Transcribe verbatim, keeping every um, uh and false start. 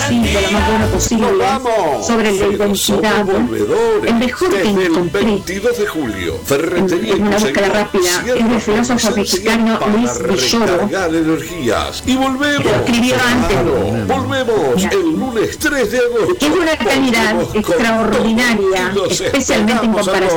posible, lo más bueno posible, sobre la identidad. El mejor que encontré veintidós de julio, Ferretería en una búsqueda rápida es del filósofo mexicano Luis Villoro. Y volvemos. Lo escribió antes. Claro, volvemos el lunes tres de agosto. Es una calidad extraordinaria, especialmente en comparación